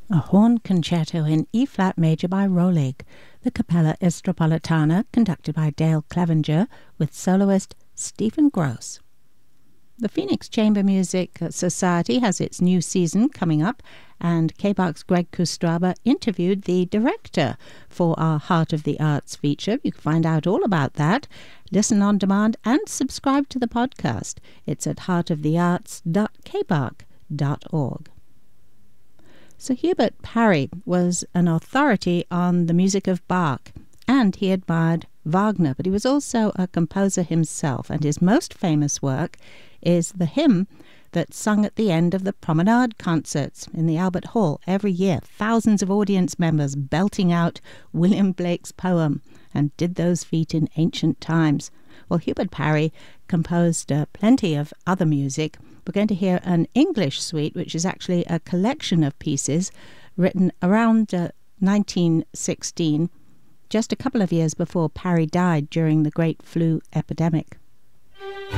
a horn concerto in E-flat major by Rolig, the Capella Estropolitana conducted by Dale Clevenger with soloist Stephen Gross. The Phoenix Chamber Music Society has its new season coming up, and KBARC's Greg Kustraba interviewed the director for our Heart of the Arts feature. You can find out all about that, listen on demand, and subscribe to the podcast. It's at heartofthearts.kbarc.org. So Hubert Parry was an authority on the music of Bach, and he admired Wagner, but he was also a composer himself, and his most famous work is the hymn that's sung at the end of the Promenade concerts in the Albert Hall every year. Thousands of audience members belting out William Blake's poem, and did those feat in ancient times. Well, Hubert Parry composed plenty of other music. We're going to hear an English suite, which is actually a collection of pieces written around 1916, just a couple of years before Parry died during the Great Flu epidemic.